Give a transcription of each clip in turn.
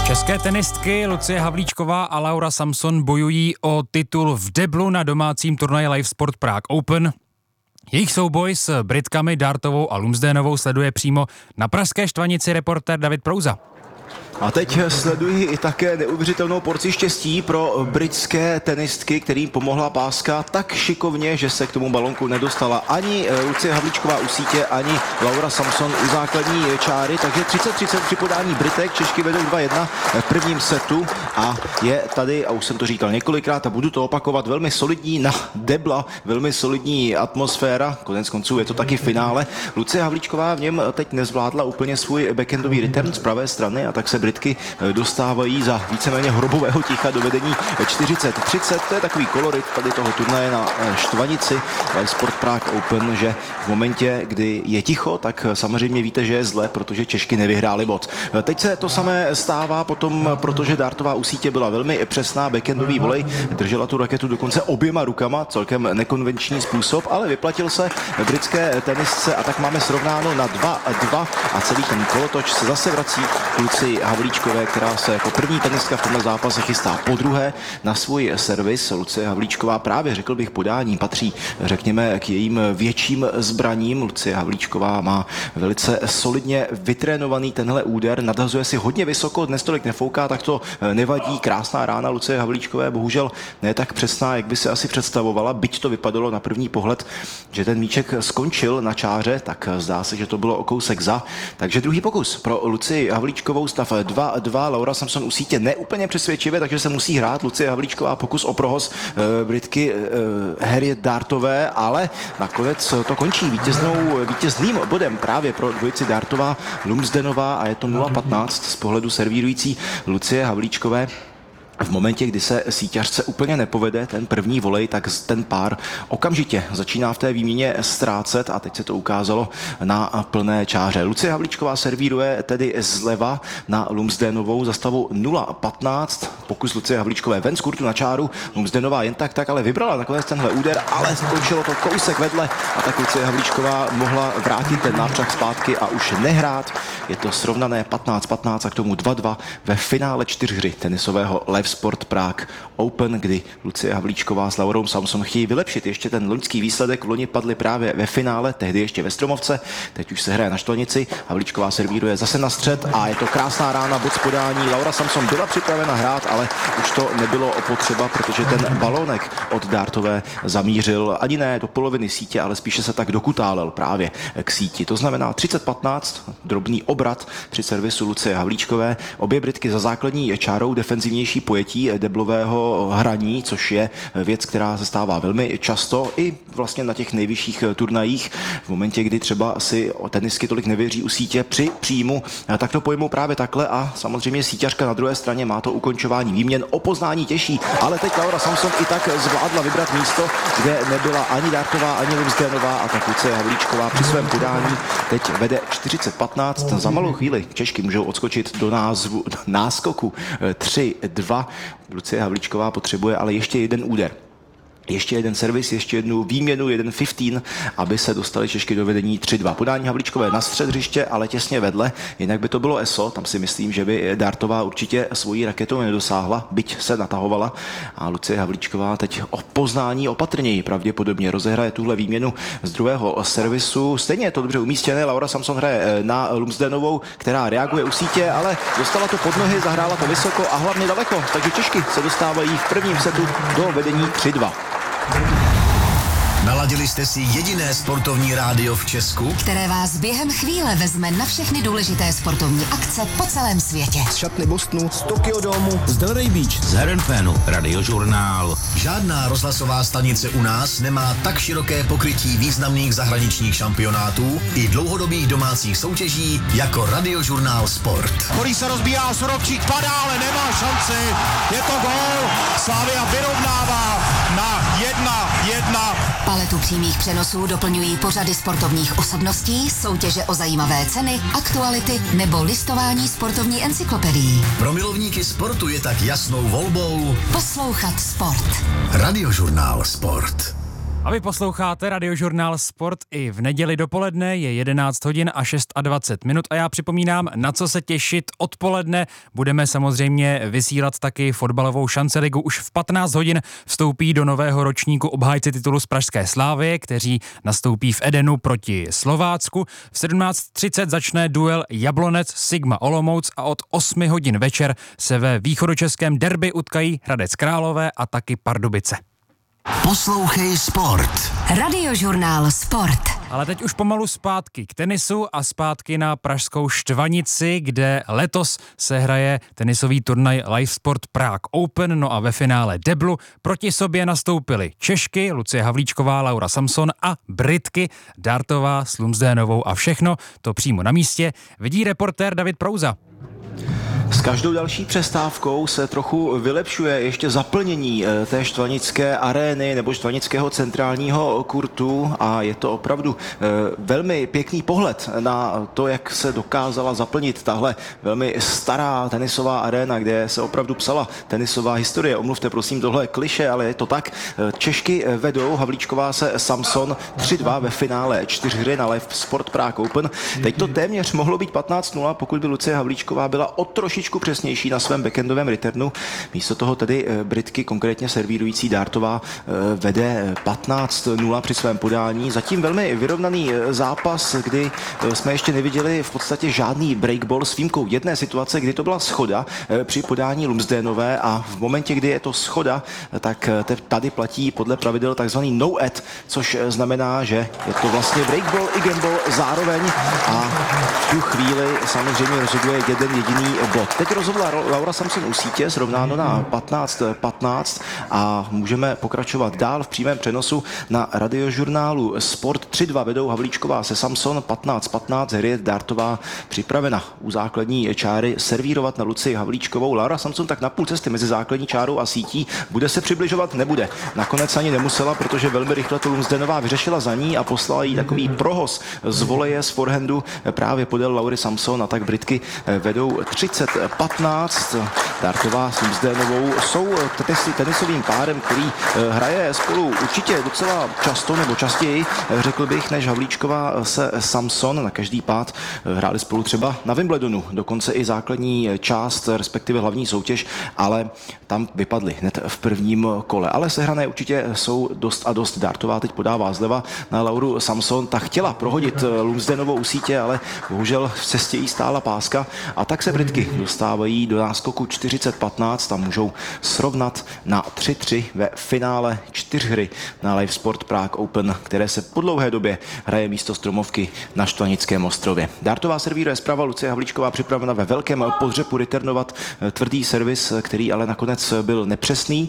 České tenistky Lucie Havlíčková a Laura Samson bojují o titul v deblu na domácím turnaji Live Sport Prague Open. Jejich souboj s Britkami Dartovou a Lumsdenovou sleduje přímo na pražské Štvanici reportér David Prouza. A teď sleduji i také neuvěřitelnou porci štěstí pro britské tenistky, kterým pomohla páska tak šikovně, že se k tomu balonku nedostala ani Lucie Havlíčková u sítě, ani Laura Samson u základní čáry. Takže 30-30 při podání Britek, Češky vedou 2-1 v prvním setu a je tady, a už jsem to říkal několikrát a budu to opakovat, velmi solidní na debla, velmi solidní atmosféra. Konec konců je to taky finále. Lucie Havlíčková v něm teď nezvládla úplně svůj backendový return z pravé strany a tak se Britky dostávají za víceméně hrobového ticha do vedení 40-30. To je takový kolorit tady toho turnaje na Štvanici Sport Prague Open, že v momentě, kdy je ticho, tak samozřejmě víte, že je zle, protože Češky nevyhrály bod. Teď se to samé stává potom, protože Dartová u sítě byla velmi přesná, backendový volej, držela tu raketu dokonce oběma rukama, celkem nekonvenční způsob, ale vyplatil se britské tenistce a tak máme srovnáno na 2-2 a celý ten kolotoč se zase vrací k Lucii Havlíčkové, která se jako první tenistka v tomhle zápase chystá podruhé na svůj servis. Lucie Havlíčková právě, řekl bych, podání patří, řekněme, k jejím větším zbraním. Lucie Havlíčková má velice solidně vytrénovaný tenhle úder, nadhazuje si hodně vysoko, dnes tolik nefouká, tak to nevadí. Krásná rána Lucie Havlíčkové, bohužel ne tak přesná, jak by se asi představovala, byť to vypadalo na první pohled, že ten míček skončil na čáře, tak zdá se, že to bylo o kousek za. Takže druhý pokus pro Lucii Havlíčkovou, stav 2-2, Laura Samson u sítě neúplně přesvědčivě, takže se musí hrát. Lucie Havlíčková pokus o prohoz Britky Harriet Dartové, ale nakonec to končí vítězným bodem právě pro dvojici Dartová Lumsdenová a je to 0-15 z pohledu servírující Lucie Havlíčkové. V momentě, kdy se síťařce úplně nepovede ten první volej, tak ten pár okamžitě začíná v té výměně ztrácet a teď se to ukázalo na plné čáře. Lucie Havlíčková servíruje tedy zleva na Lumsdenovou za stavu 0-15. Pokus Lucie Havlíčkové ven z kurtu na čáru. Lumsdenová jen tak, ale vybrala nakonec tenhle úder, ale skončilo to kousek vedle a tak Lucie Havlíčková mohla vrátit ten návšak zpátky a už nehrát. Je to srovnané 15-15 a k tomu 2-2 ve finále 4 tenisového Live Sport Prague Open, kdy Lucie Havlíčková s Laurou Samson chtějí vylepšit ještě ten loňský výsledek. V loni padli právě ve finále, tehdy ještě ve Stromovce, teď už se hraje na Štvanici. Havlíčková servíruje zase na střed a je to krásná rána, bod z podání. Laura Samson byla připravena hrát, ale už to nebylo potřeba, protože ten balónek od Dartové zamířil ani ne do poloviny sítě, ale spíše se tak dokutálel právě k síti. To znamená 30-15, drobný obrat při servisu Lucie Havlíčkové. Obě Britky za základní čárou, defenzivnější pojetí deblového hraní, což je věc, která se stává velmi často i vlastně na těch nejvyšších turnajích. V momentě, kdy třeba si tenistky tolik nevěří u sítě při příjmu, tak to pojmou právě takhle a samozřejmě síťařka na druhé straně má to ukončování výměn o poznání těžší, ale teď Laura Samson i tak zvládla vybrat místo, kde nebyla ani Dartová, ani Lumsdenová a tak Lucie Havlíčková při svém podání teď vede 40-15. Za malou chvíli Češky můžou odskočit do náskoku 3-2. Lucie Havlíčková potřebuje ale ještě jeden úder. Ještě jeden servis, ještě jednu výměnu, jeden 15, aby se dostali Češky do vedení 3-2. Podání Havlíčkové na střed hřiště, ale těsně vedle, jinak by to bylo ESO, tam si myslím, že by Dartová určitě svojí raketou nedosáhla, byť se natahovala a Lucie Havlíčková teď o poznání opatrněji pravděpodobně rozehraje tuhle výměnu z druhého servisu. Stejně je to dobře umístěné, Laura Samson hraje na Lumsdenovou, která reaguje u sítě, ale dostala to pod nohy, zahrála to vysoko a hlavně daleko, takže Češky se dostávají v prvním setu do vedení 3-2. Naladili jste si jediné sportovní rádio v Česku, které vás během chvíle vezme na všechny důležité sportovní akce po celém světě. Z šatny Bostonu, z Tokyo Domu, z Delray Beach, z Herenfenu, Radiožurnál. Žádná rozhlasová stanice u nás nemá tak široké pokrytí významných zahraničních šampionátů i dlouhodobých domácích soutěží jako Radiožurnál Sport. Který se rozbíjá, Sorobčík padá, ale nemá šanci. Je to gól. Slavia vyrovnává na 1-1. Paletu přímých přenosů doplňují pořady sportovních osobností, soutěže o zajímavé ceny, aktuality nebo listování sportovní encyklopedií. Pro milovníky sportu je tak jasnou volbou poslouchat sport. Radiožurnál Sport. A vy posloucháte Radiožurnál Sport i v neděli dopoledne, je 11 hodin a 26 minut a já připomínám, na co se těšit odpoledne. Budeme samozřejmě vysílat taky fotbalovou šanceligu. Už v 15 hodin vstoupí do nového ročníku obhájci titulu z pražské Slávie, kteří nastoupí v Edenu proti Slovácku. V 17:30 začne duel Jablonec Sigma Olomouc a od 8 hodin večer se ve východočeském derby utkají Hradec Králové a taky Pardubice. Poslouchej Sport. Radiožurnál Sport. Ale teď už pomalu zpátky k tenisu a zpátky na pražskou Štvanici, kde letos se hraje tenisový turnaj Live Sport Prague Open, no a ve finále deblu proti sobě nastoupily Češky Lucie Havlíčková, Laura Samson a Britky Dartová s Lumsdénovou a všechno to přímo na místě vidí reportér David Prouza. S každou další přestávkou se trochu vylepšuje ještě zaplnění té štvanické arény nebo štvanického centrálního kurtu a je to opravdu velmi pěkný pohled na to, jak se dokázala zaplnit tahle velmi stará tenisová aréna, kde se opravdu psala tenisová historie. Omluvte prosím tohle kliše, ale je to tak. Češky vedou, Havlíčková se Samson 3-2 ve finále 4 hry na Live Sport Prague Open. Teď to téměř mohlo být 15-0, pokud by Lucie Havlíčková byla o trošičku přesnější na svém backendovém returnu. Místo toho tedy Britky, konkrétně servírující Dartová, vede 15-0 při svém podání. Zatím velmi vyrovnaný zápas, kdy jsme ještě neviděli v podstatě žádný breakball s výjimkou jedné situace, kdy to byla schoda při podání Lumsdénové a v momentě, kdy je to schoda, tak tady platí podle pravidel takzvaný no ad, což znamená, že je to vlastně breakball i gameball zároveň a v tu chvíli samozřejmě rozhoduje jeden jediný bod. Teď rozhodla Laura Samson u sítě, srovnáno na 15-15 a můžeme pokračovat dál v přímém přenosu na Radiožurnálu Sport. 3-2 vedou Havlíčková se Samson, 15-15 hry Dartová připravena u základní čáry servírovat na Lucii Havlíčkovou. Laura Samson tak na půl cesty mezi základní čárou a sítí. Bude se přibližovat? Nebude. Nakonec ani nemusela, protože velmi rychle to Lumsdénová vyřešila za ní a poslala jí takový prohoz z voleje z forehandu právě podél Laury Samson a tak Britky vedou 30-15. Dartová s Lumsdénovou jsou tenisovým párem, který hraje spolu určitě docela často nebo častěji, řekl bych, než Havlíčková se Samson. Na každý pád hráli spolu třeba na Wimbledonu, dokonce i základní část, respektive hlavní soutěž, ale tam vypadli hned v prvním kole. Ale sehrané určitě jsou dost a dost. Dartová teď podává zleva na Lauru Samson. Ta chtěla prohodit Lumsdénovou u sítě, ale bohužel v cestě jí stála páska a tak se Britky dostávají do náskoku 40-15 a můžou srovnat na 3-3 ve finále 4 hry na Live Sport Prague Open, které se po dlouhé době hraje místo stromovky na Štvanickém ostrově. Dartová servíruje zprava, Lucie Havlíčková připravena ve velkém podřepu returnovat tvrdý servis, který ale nakonec byl nepřesný.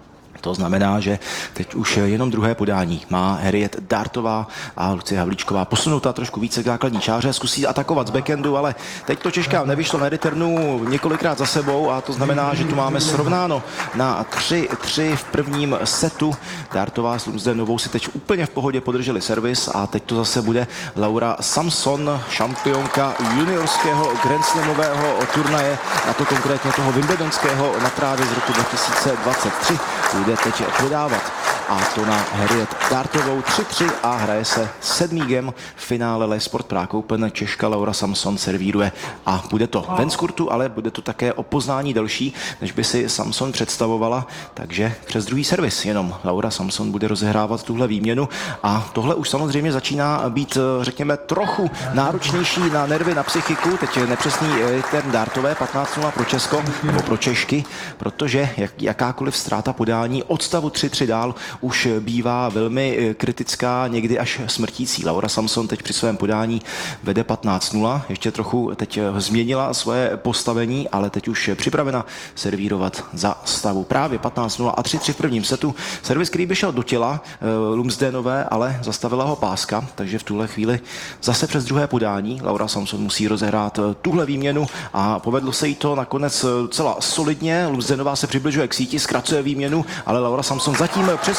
To znamená, že teď už jenom druhé podání má Harriet Dartová a Lucie Havlíčková posunutá trošku více k základní čáře, zkusí atakovat z backendu, ale teď to Češkám nevyšlo na returnu několikrát za sebou a to znamená, že tu máme srovnáno na 3-3 v prvním setu. Dartová s Lumsdénovou si teď úplně v pohodě podrželi servis a teď to zase bude Laura Samson, šampionka juniorského grandslamového turnaje, a to konkrétně toho wimbledonského na trávě z roku 2023. Bude teď podávat a to na Harriet Dartovou 3-3 a hraje se 7. game v finále Live Sport Prague Open. Češka Laura Samson servíruje a bude to ven z kurtu, ale bude to také o poznání delší, než by si Samson představovala, takže přes druhý servis jenom Laura Samson bude rozehrávat tuhle výměnu a tohle už samozřejmě začíná být, řekněme, trochu náročnější na nervy, na psychiku. Teď nepřesný return Dartové, 15-0 pro Česko nebo pro Češky, protože jakákoliv ztráta podání od stavu 3-3 dál už bývá velmi kritická, někdy až smrtící. Laura Samson teď při svém podání vede 15-0, ještě trochu teď změnila svoje postavení, ale teď už je připravena servírovat za stavu právě 15-0 a 3-3 v prvním setu. Servis, který by šel do těla Lumsdénové, ale zastavila ho páska, takže v tuhle chvíli zase přes druhé podání Laura Samson musí rozehrát tuhle výměnu a povedlo se jí to nakonec celá solidně. Lumsdénová se přibližuje k síti, zkracuje výměnu, ale Laura Samson zatím přes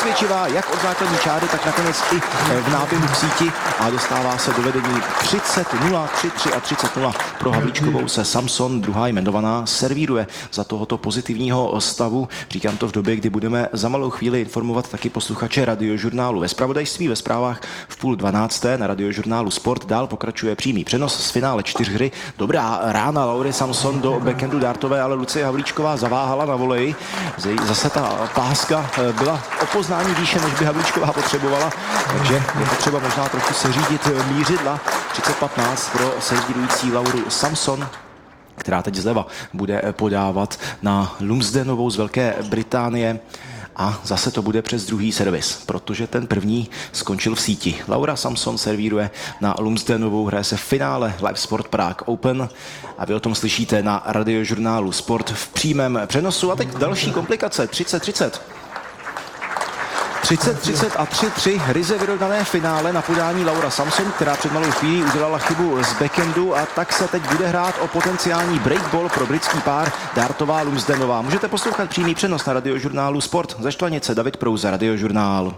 přesvědčivá jak od základní čáry, tak nakonec i v náběhu k síti a dostává se do vedení 30-0, 3-3 a 30-0 pro Havlíčkovou se Samson, druhá jmenovaná, servíruje za tohoto pozitivního stavu. Říkám to v době, kdy budeme za malou chvíli informovat taky posluchače Radiožurnálu ve zpravodajství, ve zprávách v 11:30 na Radiožurnálu Sport. Dál pokračuje přímý přenos z finále 4 hry. Dobrá rána Laury Samson do backendu dartové, ale Lucie Havlíčková zaváhala na voleji. Zase ta páska byla o poznání výše, než by Havlíčková potřebovala, takže je potřeba možná trochu seřídit mířidla. 30-15 pro servírující Lauru Samson, která teď zleva bude podávat na Lumsdenovou z Velké Británie. A zase to bude přes druhý servis, protože ten první skončil v síti. Laura Samson servíruje na Lumsdenovou, hraje se v finále Live Sport Prague Open a vy o tom slyšíte na Radiožurnálu Sport v přímém přenosu. A teď další komplikace, 30-30 a 3-3, ryze vyrovnané finále na podání Laura Samson, která před malou chvílí udělala chybu z backendu a tak se teď bude hrát o potenciální breakball pro britský pár Dartová Lumsdenová. Můžete poslouchat přímý přenos na Radiožurnálu Sport. Ze Štvanice David Prouza, Radiožurnál.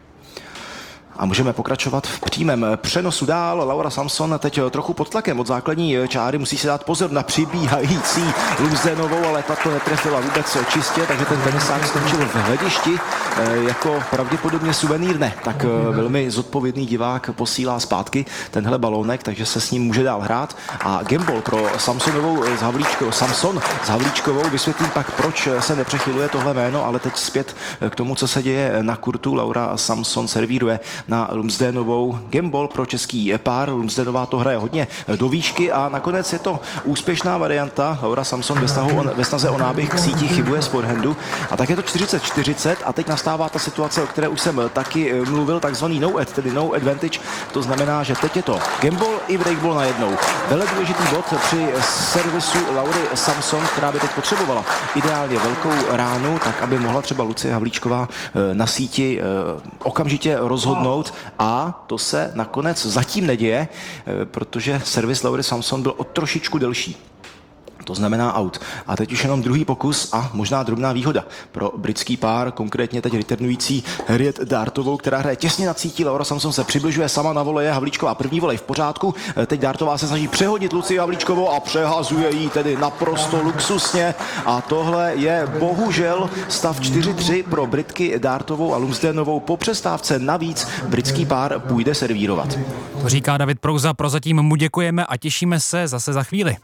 A můžeme pokračovat v přímém přenosu dál. Laura Samson teď trochu pod tlakem od základní čáry, musí si dát pozor na přibíhající Lumsdenovou, ale ta to netrefila vůbec čistě, takže ten tenisák skončil v hledišti jako pravděpodobně suvenýr. Ne, tak velmi zodpovědný divák posílá zpátky tenhle balónek, takže se s ním může dál hrát. A gamble pro Samsonovou s Havlíčkovou, Samson s Havlíčkovou, vysvětlím pak, proč se nepřechyluje tohle jméno, ale teď zpět k tomu, co se děje na kurtu. Laura Samson servíruje na Lumsdenovou. Gamble pro český pár. Lumsdenová to hraje hodně do výšky a nakonec je to úspěšná varianta. Laura Samson ve snaze o náběh k síti chybuje z forehandu. A tak je to 40-40 a teď nastává ta situace, o které už jsem taky mluvil, takzvaný no-ad, tedy no advantage. To znamená, že teď je to gamble i breakball najednou. Velmi důležitý bod při servisu Laury Samson, která by teď potřebovala ideálně velkou ránu, tak aby mohla třeba Lucie Havlíčková na síti okamžitě rozhodnout. A to se nakonec zatím neděje, protože servis Laury Samson byl o trošičku delší. To znamená out. A teď už jenom druhý pokus a možná drobná výhoda pro britský pár, konkrétně teď returnující Harriet Dartovou, která hraje těsně nad sítí. Laura Samson se přibližuje sama na voleje, Havlíčková první volej v pořádku. Teď Dartová se snaží přehodit Lucii Havlíčkovou a přehazuje jí tedy naprosto luxusně. A tohle je bohužel stav 4-3 pro Britky Dartovou a Lumsdenovou. Po přestávce navíc britský pár půjde servírovat. To říká David Prouza, prozatím mu děkujeme a těšíme se zase za chvíli.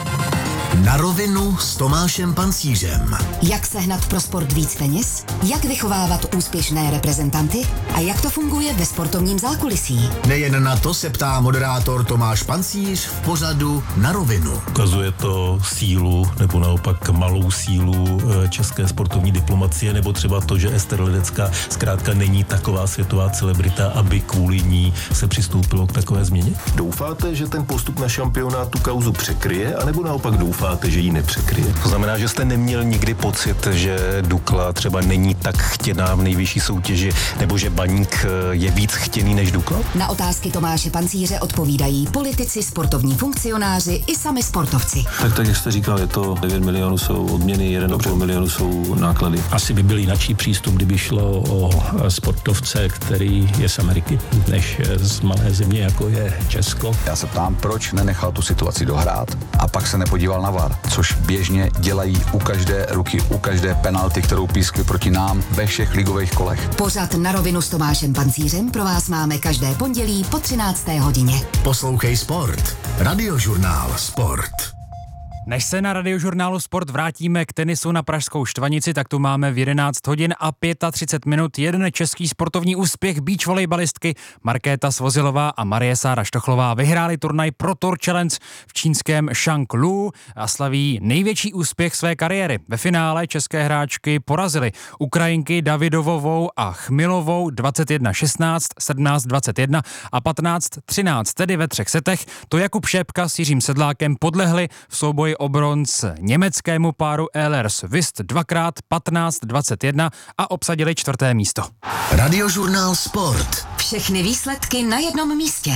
Na rovinu s Tomášem Pancířem. Jak sehnat pro sport víc peněz? Jak vychovávat úspěšné reprezentanty? A jak to funguje ve sportovním zákulisí? Nejen na to se ptá moderátor Tomáš Pancíř v pořadu Na rovinu. Ukazuje to sílu nebo naopak malou sílu české sportovní diplomacie, nebo třeba to, že Ester Ledecká zkrátka není taková světová celebrita, aby kvůli ní se přistoupilo k takové změně? Doufáte, že ten postup na šampionát tu kauzu překryje, anebo naopak doufáte, že ji nepřekryje? To znamená, že jste neměl nikdy pocit, že Dukla třeba není tak chtěná v nejvyšší soutěži, nebo že Baník je víc chtěný než Dukla? Na otázky Tomáše Pancíře odpovídají politici, sportovní funkcionáři i sami sportovci. Tak jak jste říkal, je to 9 milionů jsou odměny, 1,5 milionu jsou náklady. Asi by byl jináčí přístup, kdyby šlo o sportovce, který je z Ameriky, než z malé země, jako je Česko. Já se ptám, proč nenechal tu situaci dohrát a pak se nepodíval na VAR, což běžně dělají u každé ruky, u každé penalty, kterou pískli proti nám ve všech ligových kolech. Pořad Na rovinu s Tomášem Pancířem pro vás máme každé pondělí po 13. hodině. Poslouchej Sport. Radiožurnál Sport. Než se na Radiožurnálu Sport vrátíme k tenisu na pražskou Štvanici, tak tu máme v 11 hodin a 35 minut jeden český sportovní úspěch. Beach volejbalistky Markéta Svozilová a Marie Sára Štochlová vyhráli turnaj Pro Tour Challenge v čínském Shanglu a slaví největší úspěch své kariéry. Ve finále české hráčky porazily Ukrajinky Davidovovou a Chmilovou 21-16, 17-21 a 15-13, tedy ve 3 setech. To Jakub Šépka s Jiřím Sedlákem podlehli v souboji o bronz německému páru Ehlers Wist 2x 15-21 a obsadili 4. místo. Radiožurnál Sport. Všechny výsledky na jednom místě.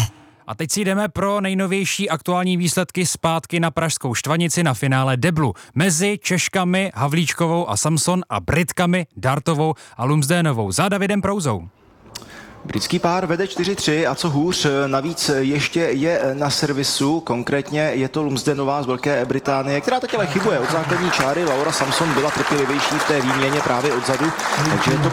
A teď si jdeme pro nejnovější aktuální výsledky zpátky na pražskou Štvanici na finále deblu mezi Češkami Havlíčkovou a Samson a Britkami Dartovou a Lumsdénovou za Davidem Prouzou. Britský pár vede 4-3 a co hůř, navíc ještě je na servisu, konkrétně je to Lumsdenová z Velké Británie, která teď ale chybuje od základní čáry. Laura Samson byla trpělivější v té výměně právě odzadu, takže je to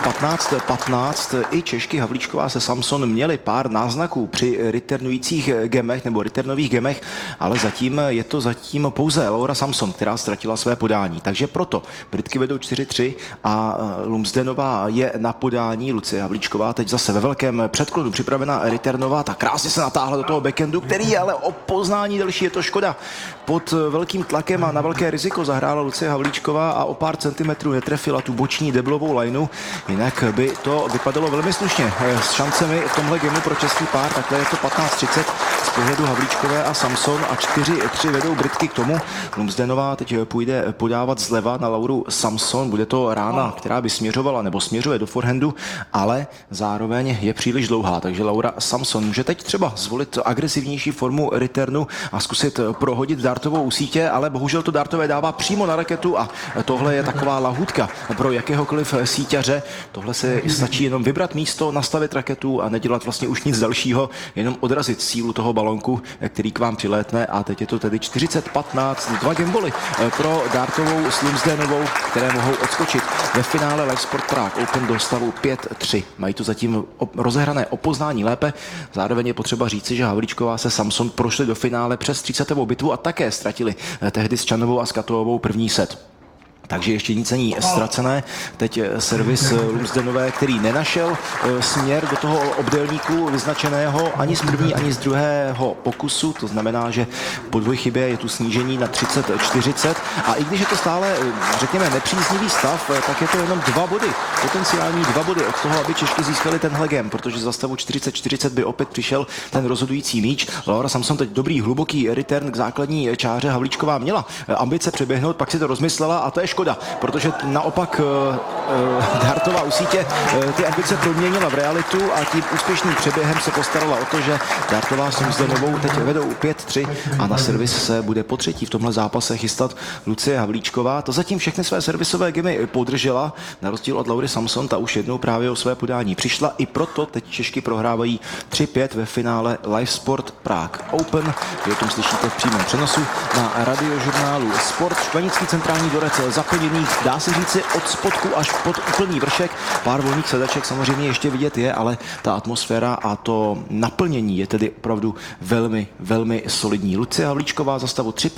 15-15. I Češky Havlíčková se Samson měli pár náznaků při returnujících gemech nebo returnových gemech, ale zatím je to pouze Laura Samson, která ztratila své podání. Takže proto Britky vedou 4-3 a Lumsdenová je na podání. Lucie Havlíčková teď zase ve velkém předklonu připravená returnová, tak krásně se natáhla do toho backhandu, který je ale o poznání delší, je to škoda. Pod velkým tlakem a na velké riziko zahrála Lucie Havlíčková a o pár centimetrů netrefila tu boční deblovou lineu, jinak by to vypadalo velmi slušně. S šancemi v tomhle gemu pro český pár, takhle je to 15-30 z pohledu Havlíčkové a Samson a 4-3 vedou Britky k tomu. Lumsdenová teď půjde podávat zleva na Lauru Samson, bude to rána, která by směřovala nebo směřuje do forehandu, ale zároveň je příliš dlouhá, takže Laura Samson může teď třeba zvolit agresivnější formu returnu a zkusit prohodit dartovou u sítě, ale bohužel to dartové dává přímo na raketu a tohle je taková lahůdka pro jakéhokoliv síťaře. Tohle se stačí jenom vybrat místo, nastavit raketu a nedělat vlastně už nic dalšího, jenom odrazit sílu toho balonku, který k vám přilétne a teď je to tedy 40-15, 2 gameboly pro dartovou s Lumsdénovou, které mohou odskočit ve finále Live Sport Prague Open do stavu 5-3. Mají to zatím rozehrané o poznání lépe. Zároveň je potřeba říci, že Havlíčková se Samson prošli do finále přes 30. bitvu a také ztratili tehdy s Čanovou a s Katovou první set. Takže ještě nic není ztracené. Teď servis Lumsdenové, který nenašel směr do toho obdélníku vyznačeného ani z první, ani z druhého pokusu. To znamená, že po dvojchybě je tu snížení na 30-40. A i když je to stále, řekněme, nepříznivý stav, tak je to jenom 2 body. Potenciální 2 body od toho, aby Češky získali tenhle gem, protože za stavu 40-40 by opět přišel ten rozhodující míč. Laura Samson teď dobrý, hluboký return k základní čáře. Havlíčková měla ambice přeběhnout, pak si to rozmyslela a to je škoda, protože naopak dartová u sítě ty ambice proměnila v realitu a tím úspěšným přeběhem se postarala o to, že dartová s Lumsdenovou teď vedou 5-3 a na servis se bude po třetí v tomhle zápase chystat Lucie Havlíčková. To zatím všechny své servisové gemy podržela, na rozdíl od Laury Samson, ta už jednou právě o své podání přišla, i proto teď Češky prohrávají 3-5 ve finále Live Sport Prague Open. Vy o tom slyšíte v přímém přenosu na radiožurnálu Sport. Štvanický centrální dvorec zaplněný, dá se říci, od spodku až pod úplný vršek. Pár volných sedaček samozřejmě ještě vidět je, ale ta atmosféra a to naplnění je tedy opravdu velmi, velmi solidní. Lucie Havlíčková za stavu 3-5